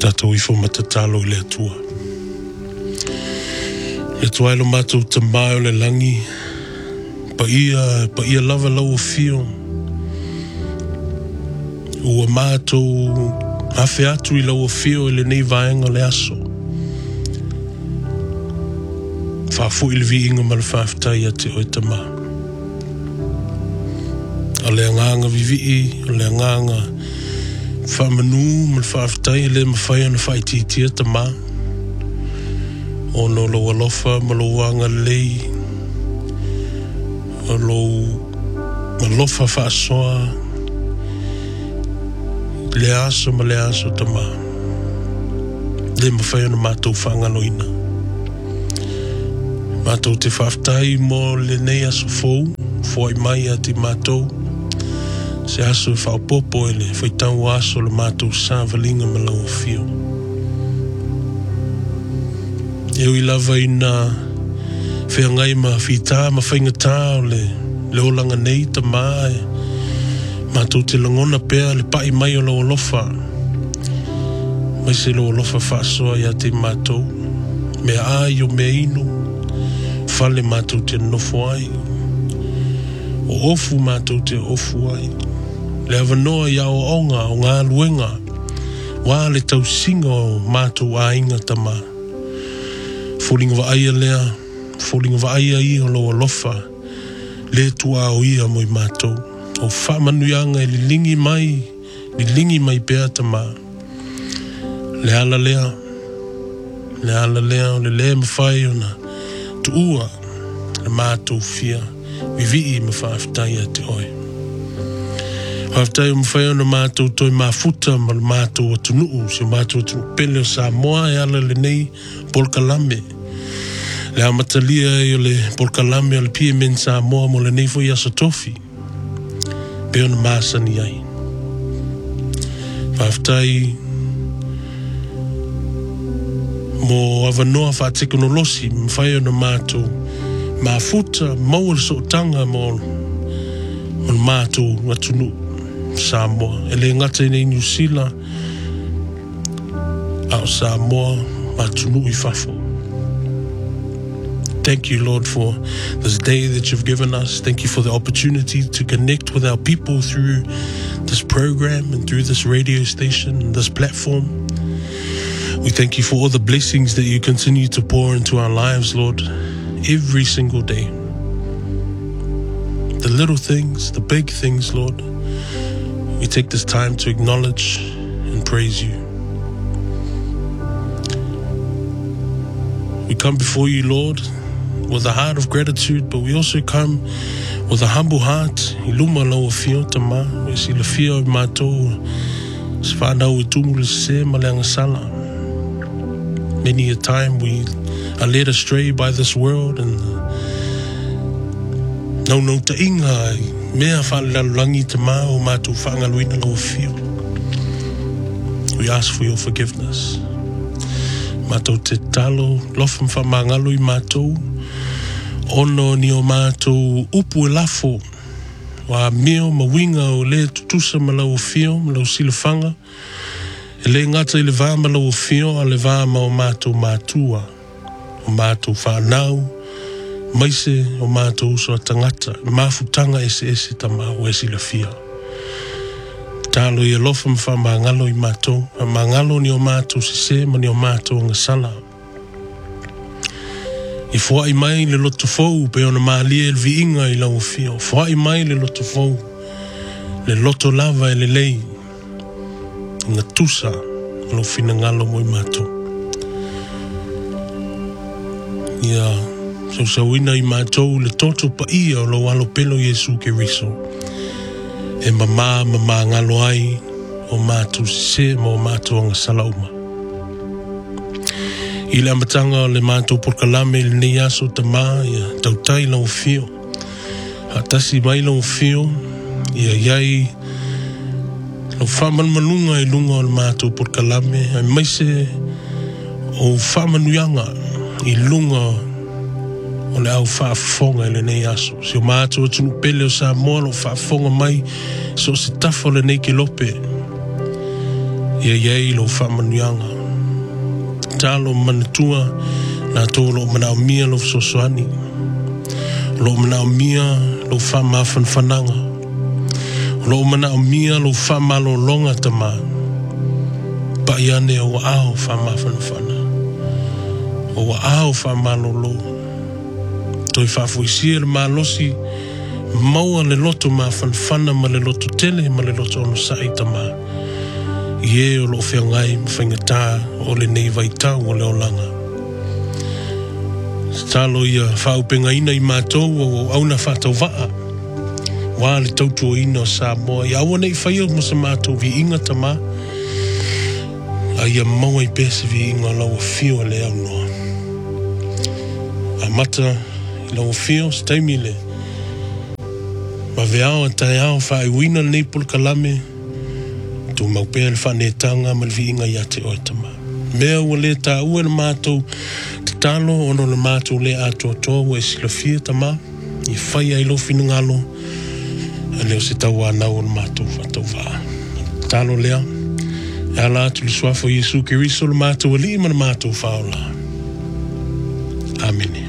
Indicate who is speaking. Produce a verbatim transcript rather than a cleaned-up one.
Speaker 1: Tatou i fo matatalo i le atua. Le tuai lo mātou te mai o le langi. Pa ia, pa ia lava lau o fio. Ua mātou hafe atu i lau o fio i le nei vaenga le aso. Whafu i le vi inga ma le whaftai a te oi te maa. A le anganga vivi, a le anganga whamanu ma le whaftai le mawhai ana whaititia te maa. O no lo alofa ma lo wanga lei. O lo alofa whaasoa. Le aso ma le aso te maa. Le mawhai ana mātou whangaloina. Mātou te whaftai mo le nei aso fou. Fwai mai a te mātou. Se aso e whaopopo ele. Whaitau aso le mātou sāwalinga ma lau fio. Eo i lava ina whea ngai ma whita ma whaingata o le leolanga nei ta mai. Mātou te langona pēr le pai mai o lau alofa. Mai se lau alofa whaasoa ia te mātou. Mea ai o mea inu. Whale mātou te nofo ai. O ofu mātou te ofu ai. Le avanoa ia o onga o ngā luenga. Wā le tau singa o mātou a inga ta maa. Fōlinga wa aia lea, fōlinga wa aia i o loa lofa, le tua o ia mo i mātou. O whamanuianga e li lingi mai, li lingi mai pēr ta maa. Le ala lea, le ala lea o le le mawhai o na tu ua, le mātou fia, vivi i mawhaftai a te oi. Whaftai o mawhai o na mātou toi mafuta ma le mātou o tunuu, se mātou o tunuu pele o Samoa e ala le nei Polkalame. Le amatalia e o le Polkalame o le P M N Samoa mo le nei fo i aso tofi. Pe o na māsani ai. Whaftai mo avanoa whatekonolosi, mwhai o na mātou mafuta maua le sootanga mo le mātou atunu Samoa. E le ngata i nei New Zealand au Samoa atunu i whafo. Thank you, Lord, for this day that you've given us. Thank you for the opportunity to connect with our people through this program and through this radio station and this platform. We thank you for all the blessings that you continue to pour into our lives, Lord, every single day. The little things, the big things, Lord. We take this time to acknowledge and praise you. We come before you, Lord, with a heart of gratitude, but we also come with a humble heart. I luma lau fio tama, we si le fio mātou, se whanau e tumu le se ma leanga sala. Many a time we are led astray by this world and nau nau ta inga mea whalalangi tama o mātou whangaluina lau fio. We ask for your forgiveness. Mātou te talo, lofam whamangalo i mātou, ono ni o mātou upu e lafo, wa meo mawinga o le tutusa ma lau fio, ma lau silafanga, e le ngata i le vā ma lau fio, a le vā ma o mātou mātua, o mātou whanau, maise o mātou uso a tangata, mafutanga ese ese tama o esi la fia. Talo i alofa mwha mangalo i mātou, a mangalo ni o mātou sise, ma ni o mātou nga sala. I fua i mai le loto fau, pe ona maalia el vi inga i lau fio. Fua i mai le loto fau, le loto lava e le lei, nga tusa, lo fina ngalo mo i mātou. Ia, so sa wina i mātou, le toto pa ia o lo walo pelo Yesu ke riso. E mama, mama ngalo ai, o mātou se, mo mātou anga salauma. I le amatanga o le mātou Polkalame le nei aso ta maa, ia tautai lau fio. Hatasi mai lau fio, ia iai, lau whamanmanunga i lunga o le mātou Polkalame, ai maise o whamanuyanga i lunga o le au whaafonga i le nei aso. Si o mātou atunu pele o Samoa lo whaafonga mai, so se tafo le nei ke lope. Ia iai lau whamanuyanga. talo manatua na to lo mana mia lo sosoani lo mana mia lo fa ma fan fananga lo mana mia lo fa ma lo longa tama pa yane o ao fa ma fan fana o ao fa ma lo lo to fa fuisi le malosi maua le loto ma fan fana ma le loto tele ma le loto ono sai tama ye o lo fea ngai mwhingata o le nei vaitau o le olanga. Talo ia whaupenga ina i mātou o auna whātau waa. Wā le tautu o ina o Samoa. I awa nei whaia mo sa mātou vi inga tama. A ia maua i pēsa vi inga lau fio le au noa. A mata i lau fio staimi le. Ma veao a tai ao whae wina nei pulkalame. Tu maupea le whanetanga ma le vi inga ia te oitama. Mea ua le ta ua le mātou te talo ono le mātou le ato toa ua e silafia tama. I whaia i lo finu ngalo. A leo se tau anau le mātou whatau waa. Talo lea. E ala atu le suafo Jesu Kiriso le mātou ali ma le mātou whaola. Amen.